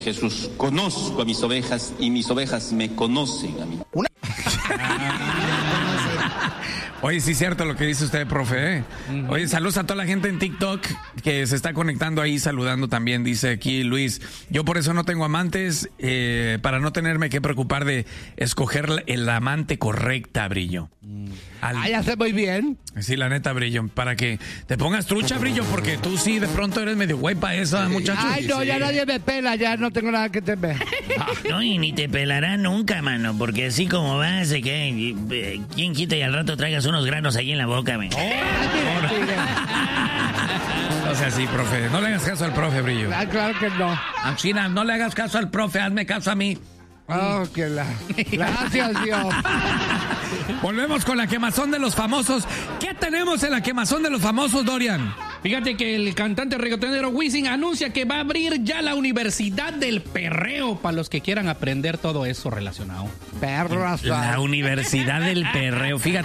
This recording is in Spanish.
Jesús, conozco a mis ovejas y mis ovejas me conocen a mí. Oye, sí es cierto lo que dice usted, profe, ¿eh? Oye, saludos a toda la gente en TikTok que se está conectando ahí, saludando también, dice aquí Luis. Yo por eso no tengo amantes, para no tenerme que preocupar de escoger el amante correcta, Brillo. Ya hace muy bien. Sí, la neta, Brillo, para que te pongas trucha, Brillo, porque tú sí de pronto eres medio güey para esa, muchacho. Ay, no, ya nadie me pela, ya no tengo nada que temer. No, y ni te pelará nunca, mano, porque así como vas, ¿quién quita y al rato traigas unos granos ahí en la boca, man? No sea así, profe. No le hagas caso al profe, Brillo. Ah, claro que no. China, no le hagas caso al profe, hazme caso a mí. Oh, gracias, Dios. Volvemos con la quemazón de los famosos. ¿Qué tenemos en la quemazón de los famosos, Dorian? Fíjate que el cantante reggaetonero Wisin anuncia que va a abrir ya la Universidad del Perreo para los que quieran aprender todo eso relacionado. Perro. La Universidad del Perreo, fíjate.